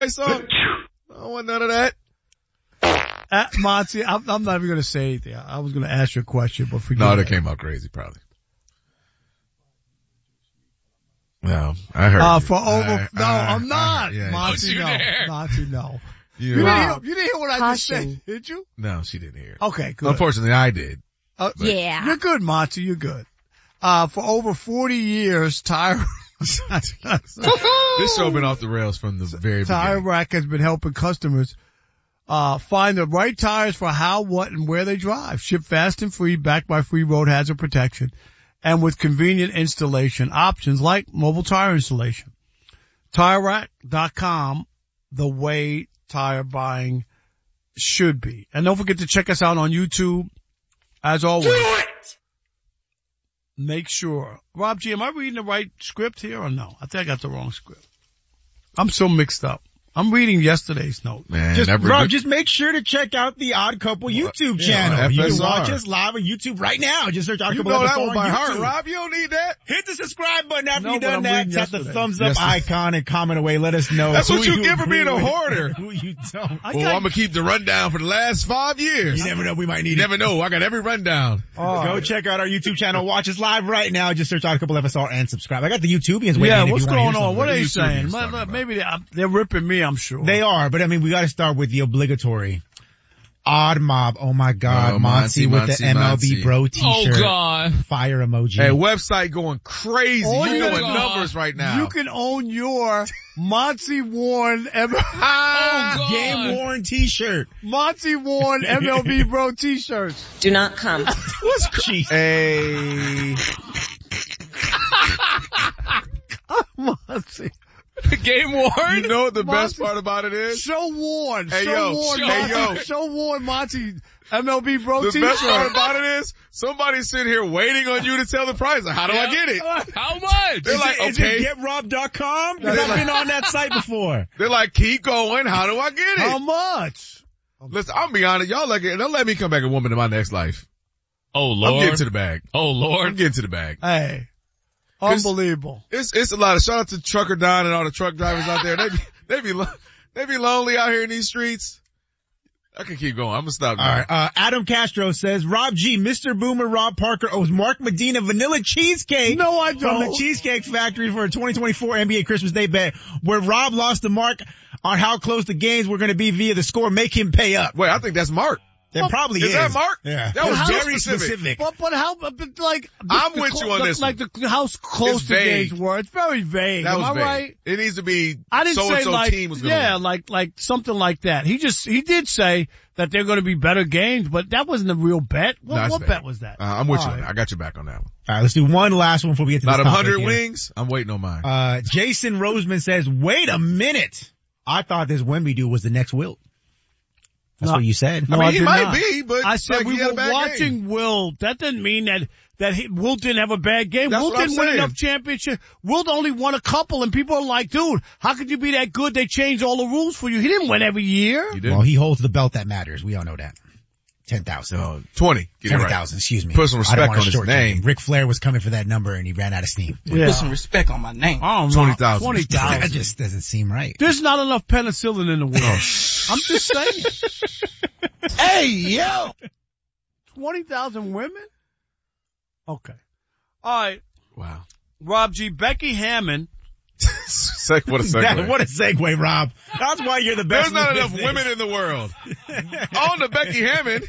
So, I don't want none of that. Monty, I'm not even going to say anything. I was going to ask you a question, but forget No, it. that came out crazy, probably. No, I heard you. I'm not. Yeah, Monty, no. Monty, no. You didn't hear what I just said, did you? No, she didn't hear it. Okay, good. Unfortunately, I did. Yeah. You're good, Monty. You're good. For over 40 years, Tire This show been off the rails from the very Tire beginning. Rack has been helping customers find the right tires for how, what, and where they drive. Ship fast and free, backed by free road hazard protection, and with convenient installation options like mobile tire installation. TireRack.com, the way tire buying should be. And don't forget to check us out on YouTube. As always, make sure. Rob G, am I reading the right script here or no? I think I got the wrong script. I'm so mixed up. I'm reading yesterday's note. Man, just make sure to check out the Odd Couple YouTube channel. You can watch us live on YouTube right now. Just search Odd Couple. You know that on one by YouTube. heart, Rob. You don't need that. Hit the subscribe button after No, you've but done I'm that. reading Tap the yesterday. thumbs up icon and comment away. Let us know. That's what who you get for being a agree with hoarder. and Who you don't. Well, I'm gonna keep the rundown for the last 5 years. You never know. We might need You never know. I got every rundown. Go check out our YouTube channel. Watch us live right now. Just search Odd Couple FSR and subscribe. I got the YouTubians waiting. Yeah, if what's you wanna going hear on? What are they saying? about? Maybe they're ripping me, I'm sure. They are, but I mean, we got to start with the obligatory Odd Mob. Oh my God, Oh, Monty with the MLB Monty. Bro T-shirt. Oh God. Fire emoji. Hey, website going crazy. Oh, You yeah. doing numbers right now. You can own your Monty Warren Oh God. Game worn T-shirt. Monty Warren MLB Bro T-shirts. Do not come. Jeez. Hey. Monty. Game worn? You know what the best Monty. part about it is? Show Warren. Hey, Show yo. Warren. Hey, Monty. yo. Show Warren Monty MLB Bro The T-shirt. best part about it is somebody's sitting here waiting on you to tell the price. How do I get it? How much? They're like, Is okay. it GetRob.com? Because I've been on that site before. They're like, keep going. How do I get How it? much? Listen, I'll be honest. Y'all like it. Don't let me come back a woman in my next life. Oh I'm Lord. getting to the bag. Oh I'm Lord. getting to the bag. Hey. 'Cause- Unbelievable. It's a lot of shout out to Trucker Don and all the truck drivers out there. They be lonely out here in these streets. I can keep going. I'm gonna stop now. All right. Adam Castro says, Rob G, Mr. Boomer, Rob Parker owes Mark Medina vanilla cheesecake. No, I From don't. the Cheesecake Factory for a 2024 NBA Christmas Day bet, where Rob lost to Mark on how close the games were going to be via the score. Make him pay up. Wait, I think that's Mark. That probably is. Is that Mark? Yeah. That was It's very very specific. But how, like, I'm with you on this Like how close It's the vague. games were. It's very vague. That Am was I vague. right? It needs to be I didn't say so-and-so like, team was gonna yeah, win. like something like that. He did say that they're going to be better games, but that wasn't a real bet. No, it's What vague. bet was that? I'm with you All on right. that. I got your back on that one. All right, let's do one last one before we get to About this topic 100 here. wings. I'm waiting on mine. Jason Roseman says, wait a minute. I thought this Wemby dude was the next Wilt. That's No. what you said. No, I mean, I he did might not. be, but I said like, we he had a were bad watching game. Wilt. That didn't mean that Wilt didn't have a bad game. That's Wilt what I'm didn't win saying. enough championships. Wilt only won a couple, and people are like, dude, how could you be that good? They changed all the rules for you. He didn't win every year. You did. Well, he holds the belt that matters. We all know that. 10,000. 20. Get it right. 20,000, excuse me. Put some I respect don't wanna on his shortchange name. him. Ric Flair was coming for that number and he ran out of steam. Yeah. Put some respect on my name. I don't know. 20,000. 20,000. That just doesn't seem right. There's not enough penicillin in the world. I'm just saying. Hey, yo! 20,000 women? Okay. All right. Wow. Rob G. Becky Hammond. What a segue. What a segue, Rob. That's why you're the best. There's not in the enough business. women in the world. On to Becky Hammond.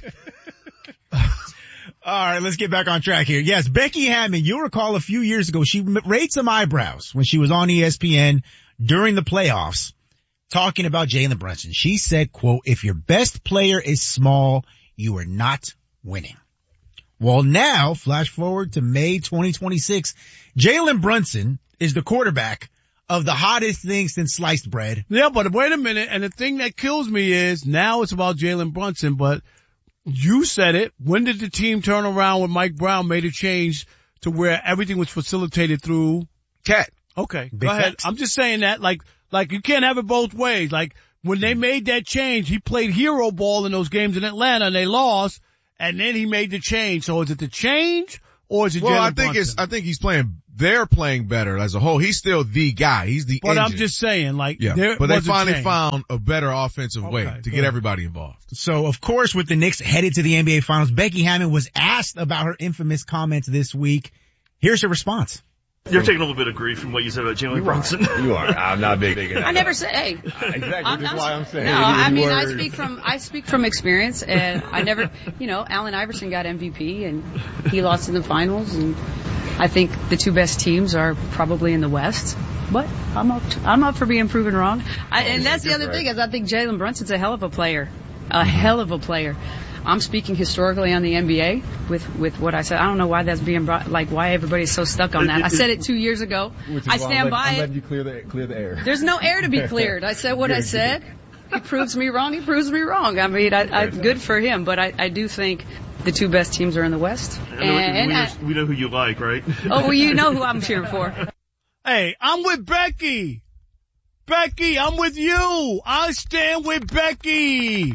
All right, let's get back on track here. Yes, Becky Hammond, you'll recall a few years ago, she raised some eyebrows when she was on ESPN during the playoffs talking about Jalen Brunson. She said, quote, if your best player is small, you are not winning. Well, now, flash forward to May 2026, Jalen Brunson is the quarterback of the hottest thing since sliced bread. Yeah, but wait a minute. And the thing that kills me is now it's about Jalen Brunson, but you said it. When did the team turn around when Mike Brown made a change to where everything was facilitated through Cat. Okay, Big go ahead. facts. I'm just saying that like you can't have it both ways. Like when they made that change, he played hero ball in those games in Atlanta and they lost, and then he made the change. So is it the change or is it Well, Jalen I think Brunson? I think he's playing they're playing better as a whole. He's still the guy. He's the But engine. I'm just saying, like, yeah. But they was a finally change. found a better offensive way to get good. everybody involved. So, of course, with the Knicks headed to the NBA Finals, Becky Hammon was asked about her infamous comments this week. Here's her response. You're taking a little bit of grief from what you said about Jalen Brunson. You are. I'm not big in that. I never say, hey. Exactly. That's why I'm saying. No, I mean, I speak from experience, and I never, Allen Iverson got MVP, and he lost in the finals, and I think the two best teams are probably in the West. But I'm up for being proven wrong. And that's the other thing, is I think Jalen Brunson's a hell of a player. A hell of a player. I'm speaking historically on the NBA with what I said. I don't know why that's being brought, like why everybody's so stuck on that. I said it 2 years ago. I stand by it. I'm letting you clear the air. There's no air to be cleared. I said what I said. He proves me wrong. He proves me wrong. I mean, good for him, but I do think the two best teams are in the West. We know who you like, right? Oh, well, you know who I'm cheering for. Hey, I'm with Becky. Becky, I'm with you. I stand with Becky.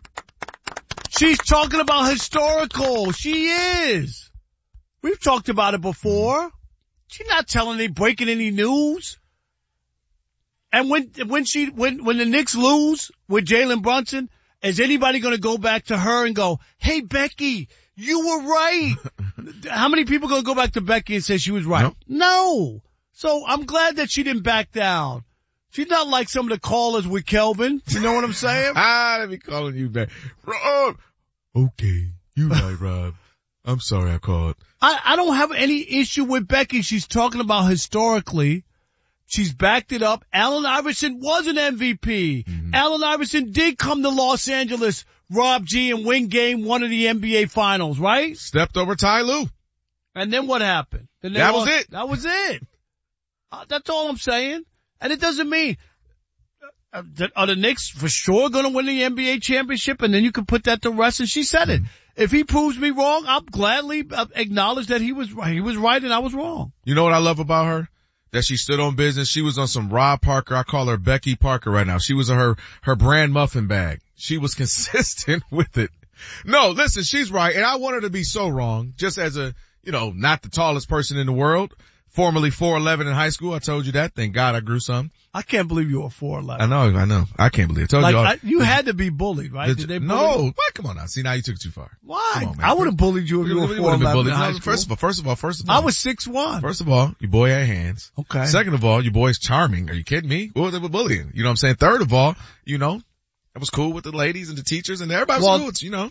She's talking about historical. She is. We've talked about it before. She's not breaking any news. And when the Knicks lose with Jalen Brunson, is anybody going to go back to her and go, hey, Becky, you were right? How many people going to go back to Becky and say she was right? No. So I'm glad that she didn't back down. She's not like some of the callers with Kelvin. You know what I'm saying? Let me calling you back. Rob. Okay. You right, Rob. I'm sorry I called. I don't have any issue with Becky. She's talking about historically. She's backed it up. Allen Iverson was an MVP. Mm-hmm. Allen Iverson did come to Los Angeles, Rob G, and win game 1 of the NBA Finals, right? Stepped over Ty Lue. And then what happened? That was it. That was it. That's all I'm saying. And it doesn't mean are the Knicks for sure going to win the NBA championship, and then you can put that to rest. And she said it. If he proves me wrong, I'll gladly acknowledge that he was right and I was wrong. You know what I love about her? That she stood on business. She was on some Rob Parker. I call her Becky Parker right now. She was on her brand muffin bag. She was consistent with it. No, listen, she's right. And I want her to be so wrong. Just as not the tallest person in the world. Formerly 4'11" in high school. I told you that. Thank God I grew some. I can't believe you were 4'11". I know. I can't believe it. I told you had to be bullied, right? Did they bully no. you? What? Come on now. See, now you took it too far. Why? Come on, man. I would have bullied you if you were 4'11" in high school. First of all. I was 6'1". First of all, your boy had hands. Okay. Second of all, your boy's charming. Are you kidding me? What was it with bullying? You know what I'm saying? Third of all, I was cool with the ladies and the teachers and everybody was cool.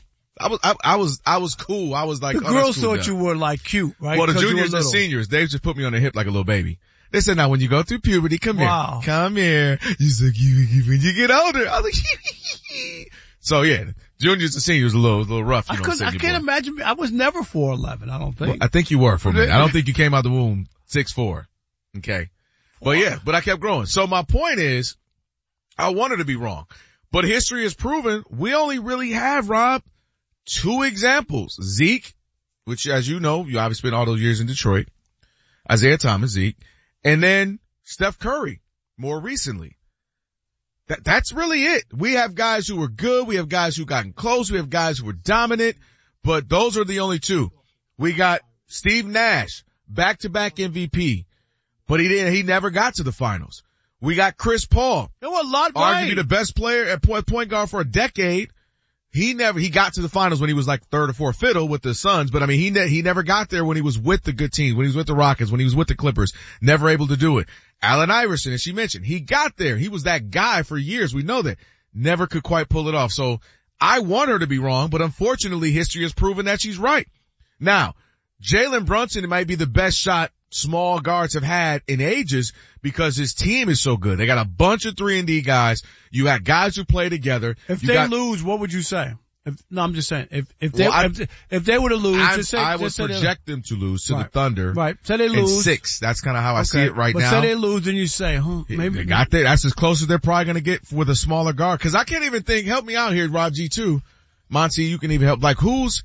I was cool. I was like, the girls cool thought you were like cute, right? Well, the juniors and seniors, they just put me on the hip like a little baby. They said, now when you go through puberty, come here. You said, when you get older. I was like, so yeah, juniors and seniors a little rough. I can't imagine. I was never 4'11", I don't think. Well, I think you were for me. I don't think you came out the womb 6'4". Okay. But I kept growing. So my point is, I wanted to be wrong. But history has proven we only really have, Rob, 2 examples. Zeke, which as you know, you obviously spent all those years in Detroit. Isaiah Thomas, Zeke. And then Steph Curry, more recently. That's really it. We have guys who were good. We have guys who gotten close. We have guys who were dominant. But those are the only 2. We got Steve Nash, back-to-back MVP. But he never got to the finals. We got Chris Paul. There were a lot, arguably the best player at point guard for a decade. He got to the finals when he was like third or fourth fiddle with the Suns, but I mean, he never got there when he was with the good teams, when he was with the Rockets, when he was with the Clippers, never able to do it. Allen Iverson, as she mentioned, he got there. He was that guy for years. We know that. Never could quite pull it off. So I want her to be wrong, but unfortunately history has proven that she's right. Now, Jalen Brunson might be the best shot small guards have had in ages because his team is so good. They got a bunch of 3-and-D guys. You got guys who play together. If they lose, what would you say? I'm just saying, if they were to lose, I would project them to lose to the Thunder. Right. Say they lose. In 6. That's kind of how I see it right now. But say they lose and you say, maybe. They got there. That's as close as they're probably going to get with a smaller guard. Cause I can't even think, help me out here, Rob G too. Monty, you can even help. Like who's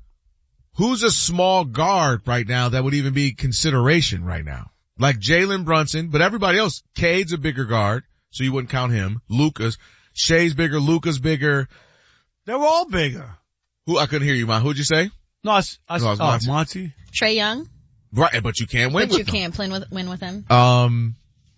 a small guard right now that would even be consideration right now? Like Jalen Brunson, but everybody else, Cade's a bigger guard, so you wouldn't count him. Lucas, Shea's bigger, Luka's bigger. They're all bigger. I couldn't hear you, man. Who'd you say? No, I Monty. Trae Young. Right, but you can't win But with you them. can't win with him. I'm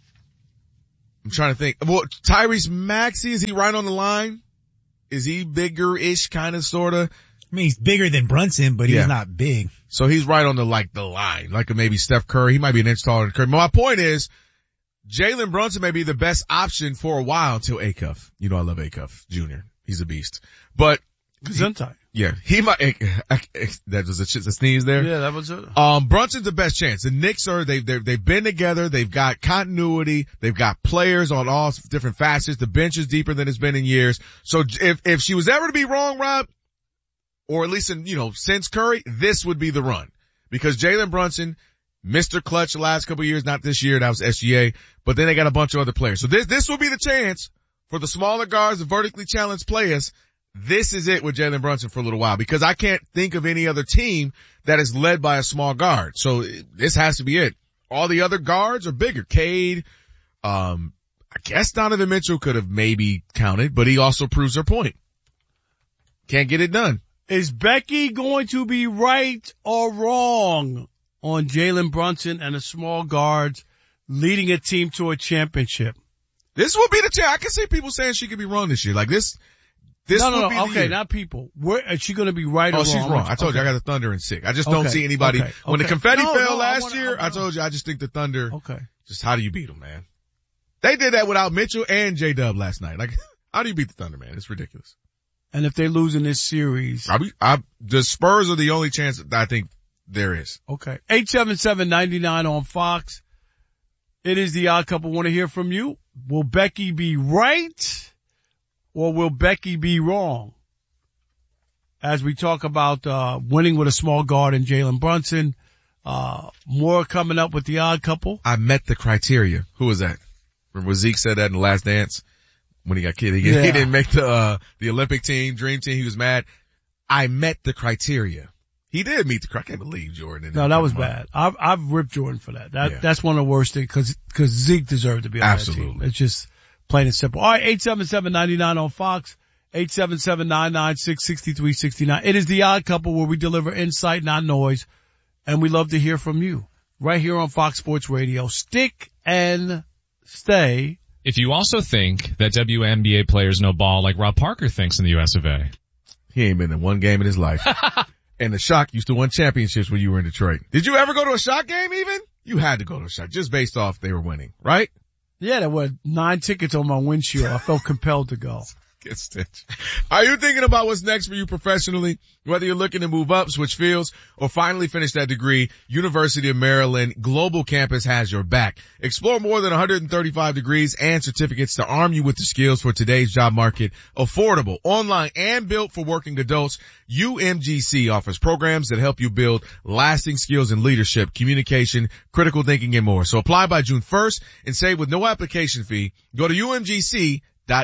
trying to think. Well, Tyrese Maxey, is he right on the line? Is he bigger-ish, kind of, sort of? I mean, he's bigger than Brunson, but Yeah. he's not big. So he's right on the line, like maybe Steph Curry. He might be an inch taller than Curry. My point is, Jalen Brunson may be the best option for a while until Acuff. You know I love Acuff Jr. He's a beast. But, Gesundheit. yeah, he might, that was a sneeze there? Yeah, that was it. Brunson's the best chance. The Knicks they've been together. They've got continuity. They've got players on all different facets. The bench is deeper than it's been in years. So if she was ever to be wrong, Rob, or at least since Curry, this would be the run. Because Jalen Brunson, Mr. Clutch the last couple of years, not this year, that was SGA, but then they got a bunch of other players. So this will be the chance for the smaller guards, the vertically challenged players. This is it with Jalen Brunson for a little while, because I can't think of any other team that is led by a small guard. So this has to be it. All the other guards are bigger. Cade, I guess Donovan Mitchell could have maybe counted, but he also proves her point. Can't get it done. Is Becky going to be right or wrong on Jalen Brunson and the small guards leading a team to a championship? This will be the chance. I can see people saying she could be wrong this year. Like this No, be the okay, year. not people. Is she going to be right or Oh, wrong? she's wrong. I told you I got the Thunder in 6. I just don't see anybody. Okay. When the confetti No, fell no, last year, I told you I just think the Thunder. Okay. Just how do you beat them, man? They did that without Mitchell and J-Dub last night. Like, how do you beat the Thunder, man? It's ridiculous. And if they lose in this series. The Spurs are the only chance that I think there is. Okay. 877-99 on Fox. It is the Odd Couple. Want to hear from you. Will Becky be right or will Becky be wrong? As we talk about, winning with a small guard and Jalen Brunson, more coming up with the Odd Couple. I met the criteria. Who was that? Remember when Zeke said that in The Last Dance? When he got killed, he didn't make the Olympic team, dream team. He was mad. I met the criteria. He did meet the criteria. I can't believe Jordan. No, that was bad. I've ripped Jordan for that. That's one of the worst things because Zeke deserved to be on that team. It's just plain and simple. All right. 877-99 on Fox. 877-996-6369. It is the Odd Couple where we deliver insight, not noise. And we love to hear from you right here on Fox Sports Radio. Stick and stay. If you also think that WNBA players know ball like Rob Parker thinks in the US of A. He ain't been in one game in his life. And the Shock used to win championships when you were in Detroit. Did you ever go to a Shock game even? You had to go to a Shock just based off they were winning, right? Yeah, there were 9 tickets on my windshield. I felt compelled to go. Get stitched. Are you thinking about what's next for you professionally? Whether you're looking to move up, switch fields, or finally finish that degree, University of Maryland Global Campus has your back. Explore more than 135 degrees and certificates to arm you with the skills for today's job market. Affordable, online, and built for working adults, UMGC offers programs that help you build lasting skills in leadership, communication, critical thinking, and more. So apply by June 1st and save with no application fee. Go to UMGC.edu.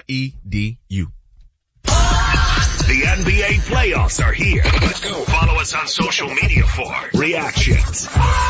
The NBA playoffs are here. Let's go. Follow us on social media for reactions.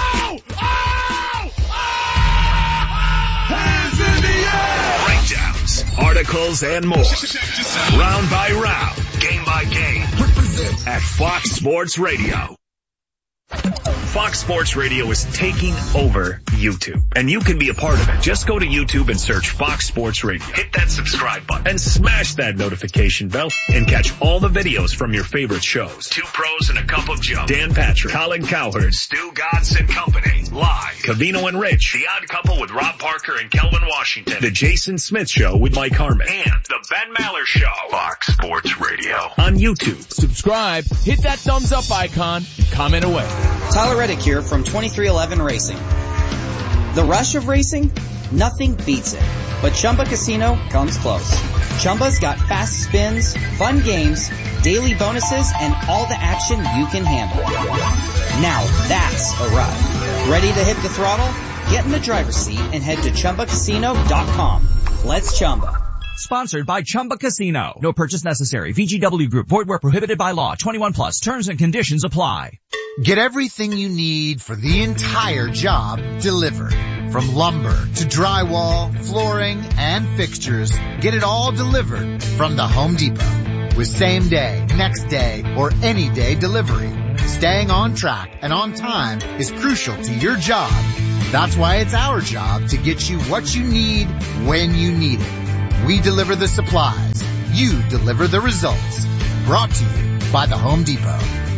Hands in the air. Breakdowns, articles, and more. Round by round, game by game. At Fox Sports Radio. Fox Sports Radio is taking over YouTube, and you can be a part of it. Just go to YouTube and search Fox Sports Radio. Hit that subscribe button and smash that notification bell and catch all the videos from your favorite shows. Two Pros and a Cup of Joe. Dan Patrick, Colin Cowherd, Stu Godson Company. Live. Cavino and Rich. The Odd Couple with Rob Parker and Kelvin Washington. The Jason Smith Show with Mike Harmon. And the Ben Maller Show. Fox Sports Radio. On YouTube. Subscribe, hit that thumbs up icon, and comment away. Tyler Reddick here from 2311 Racing. The rush of racing? Nothing beats it. But Chumba Casino comes close. Chumba's got fast spins, fun games, daily bonuses, and all the action you can handle. Now that's a ride. Ready to hit the throttle? Get in the driver's seat and head to ChumbaCasino.com. Let's Chumba. Sponsored by Chumba Casino. No purchase necessary. VGW Group. Void where prohibited by law. 21 plus. Terms and conditions apply. Get everything you need for the entire job delivered. From lumber to drywall, flooring, and fixtures, get it all delivered from the Home Depot. With same day, next day, or any day delivery. Staying on track and on time is crucial to your job. That's why it's our job to get you what you need when you need it. We deliver the supplies. You deliver the results. Brought to you by the Home Depot.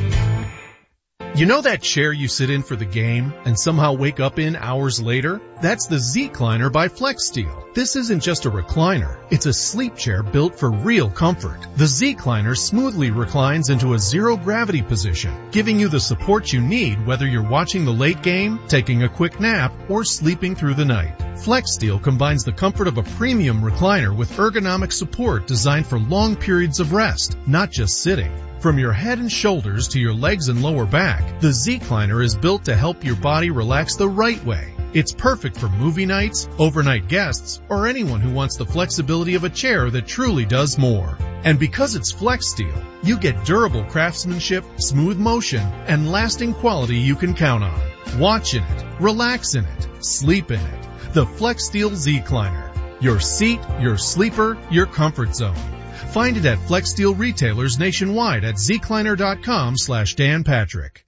You know that chair you sit in for the game and somehow wake up in hours later? That's the Z-Cliner by FlexSteel. This isn't just a recliner. It's a sleep chair built for real comfort. The Z-Cliner smoothly reclines into a zero-gravity position, giving you the support you need whether you're watching the late game, taking a quick nap, or sleeping through the night. FlexSteel combines the comfort of a premium recliner with ergonomic support designed for long periods of rest, not just sitting. From your head and shoulders to your legs and lower back, the Z-Cliner is built to help your body relax the right way. It's perfect for movie nights, overnight guests, or anyone who wants the flexibility of a chair that truly does more. And because it's FlexSteel, you get durable craftsmanship, smooth motion, and lasting quality you can count on. Watch in it, relax in it, sleep in it. The FlexSteel Z-Cliner. Your seat, your sleeper, your comfort zone. Find it at FlexSteel retailers nationwide at zcliner.com/Dan Patrick.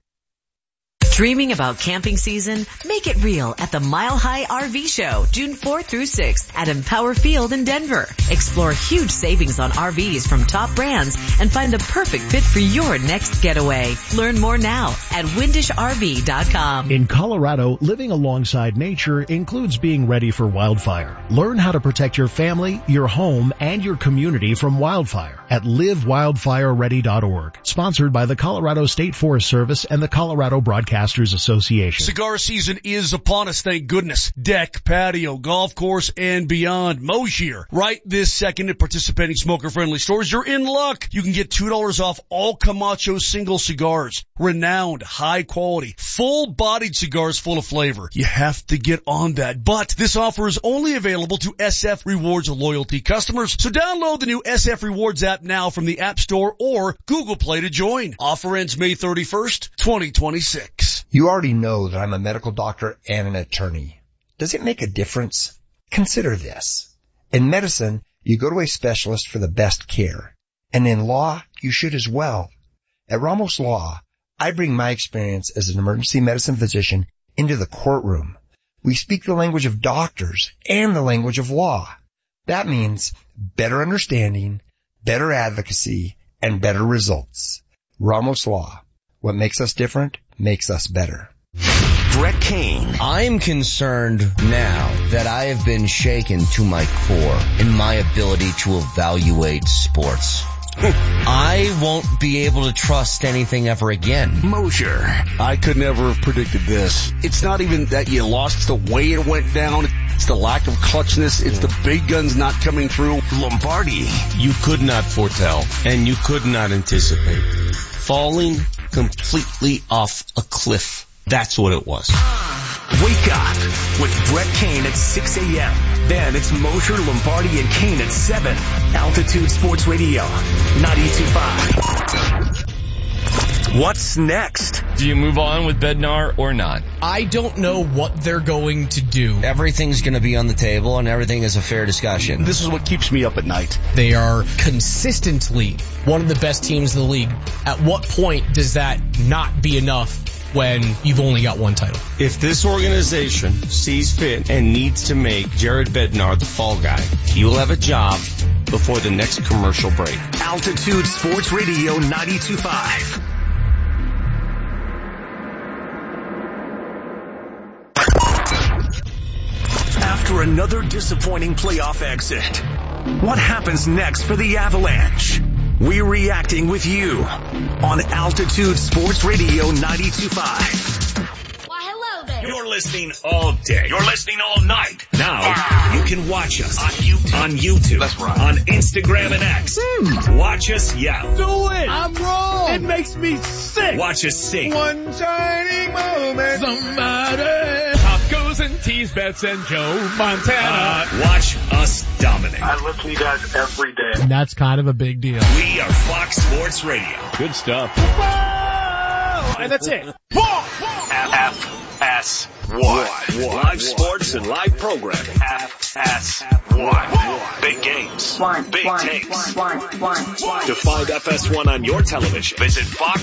Dreaming about camping season? Make it real at the Mile High RV Show, June 4th through 6th at Empower Field in Denver. Explore huge savings on RVs from top brands and find the perfect fit for your next getaway. Learn more now at windishrv.com. In Colorado, living alongside nature includes being ready for wildfire. Learn how to protect your family, your home, and your community from wildfire at livewildfireready.org. Sponsored by the Colorado State Forest Service and the Colorado Broadcasters Association. Cigar season is upon us, thank goodness. Deck, patio, golf course, and beyond. Mosier. Right this second at participating smoker-friendly stores, you're in luck. You can get $2 off all Camacho single cigars. Renowned, high-quality, full-bodied cigars full of flavor. You have to get on that. But this offer is only available to SF Rewards loyalty customers. So download the new SF Rewards app now from the App Store or Google Play to join. Offer ends May 31st, 2026. You already know that I'm a medical doctor and an attorney. Does it make a difference? Consider this. In medicine, you go to a specialist for the best care. And in law, you should as well. At Ramos Law, I bring my experience as an emergency medicine physician into the courtroom. We speak the language of doctors and the language of law. That means better understanding, better advocacy, and better results. Ramos Law. What makes us different makes us better. Brett Kane. I'm concerned now that I have been shaken to my core in my ability to evaluate sports. I won't be able to trust anything ever again. Mosier. I could never have predicted this. It's not even that you lost the way it went down. It's the lack of clutchness. It's the big guns not coming through. Lombardi. You could not foretell and you could not anticipate. Falling completely off a cliff. That's what it was. Wake up with Brett Kane at 6 a.m. Then it's Mosier, Lombardi, and Kane at 7. Altitude Sports Radio, 92.5. What's next? Do you move on with Bednar or not? I don't know what they're going to do. Everything's going to be on the table and everything is a fair discussion. This is what keeps me up at night. They are consistently one of the best teams in the league. At what point does that not be enough when you've only got one title? If this organization sees fit and needs to make Jared Bednar the fall guy, he will have a job before the next commercial break. Altitude Sports Radio 92.5. After another disappointing playoff exit, what happens next for the Avalanche? We're reacting with you on Altitude Sports Radio 92.5. Why, hello there. You're listening all day. You're listening all night. Now, you can watch us on YouTube. That's right. On Instagram and X. Watch us yell. Do it. I'm wrong. It makes me sick. Watch us sing. One shining moment. Somebody. Tacos and tease bets and Joe Montana. Watch us dominate. I listen to you guys every day. And that's kind of a big deal. We are Fox Sports Radio. Good stuff. Whoa! And that's it. FS1. Live sports and live programming. FS1. Big games. Big takes. To find FS1 on your television, visit Fox